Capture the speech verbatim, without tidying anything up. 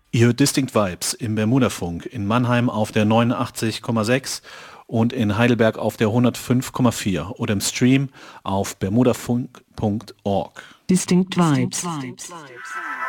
Ihr hört Distinct Vibes im Bermudafunk, in Mannheim auf der neunundachtzig Komma sechs und in Heidelberg auf der hundertfünf Komma vier oder im Stream auf bermudafunk punkt org. Distinct Vibes. Distinct Vibes.